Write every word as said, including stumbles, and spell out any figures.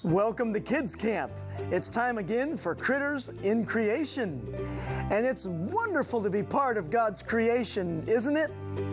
Welcome to Kids Camp. It's time again for Critters in Creation. And it's wonderful to be part of God's creation, isn't it?